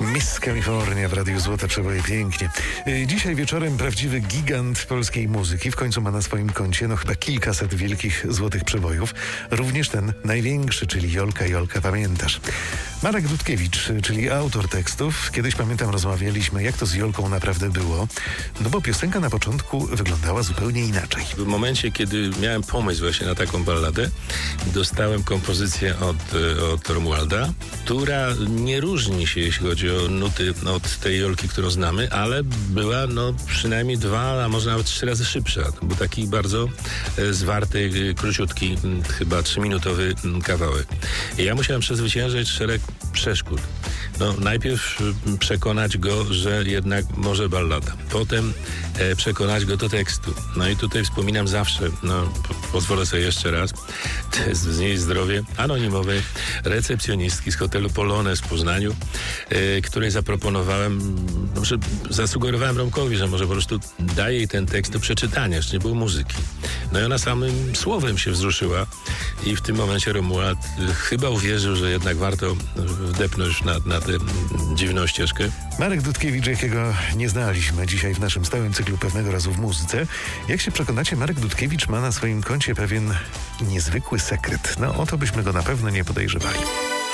Miss California w Radiu Złote Przeboje, pięknie. Dzisiaj wieczorem prawdziwy gigant polskiej muzyki w końcu ma na swoim koncie chyba kilkaset wielkich złotych przebojów. Również ten największy, czyli Jolka, Jolka, pamiętasz? Marek Dudkiewicz, czyli autor tekstów. Kiedyś, pamiętam, rozmawialiśmy, jak to z Jolką naprawdę było. No bo piosenka na początku wyglądała zupełnie inaczej. W momencie, kiedy miałem pomysł właśnie na taką balladę, dostałem kompozycję od Romualda, która nie różni się, jeśli chodzi o nuty od tej Jolki, którą znamy, ale była przynajmniej 2, a może nawet 3 razy szybsza. To był taki bardzo zwarty, króciutki, chyba 3-minutowy kawałek. I ja musiałem przezwyciężyć szereg przeszkód. Najpierw przekonać go, że jednak może ballada. Potem przekonać go do tekstu. I tutaj wspominam zawsze, pozwolę sobie jeszcze raz, to jest z niej zdrowie anonimowej recepcjonistki z hotelu Polonez w Poznaniu, której zaproponowałem, że zasugerowałem Romkowi, że może po prostu daje jej ten tekst do przeczytania, jeszcze nie było muzyki. I ona samym słowem się wzruszyła i w tym momencie Romuald chyba uwierzył, że jednak warto wdepnąć na tę dziwną ścieżkę. Marek Dudkiewicz, jakiego nie znaliśmy dzisiaj w naszym stałym cyklu Pewnego razu w muzyce. Jak się przekonacie, Marek Dudkiewicz ma na swoim koncie pewien niezwykły sekret. O to byśmy go na pewno nie podejrzewali.